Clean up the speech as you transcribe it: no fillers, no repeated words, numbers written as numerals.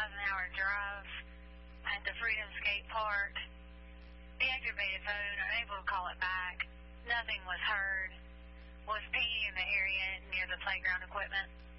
hour drive at the Freedom Skate Park. Deactivated phone, unable to call it back. Nothing was heard. Was pinging in the area near the playground equipment.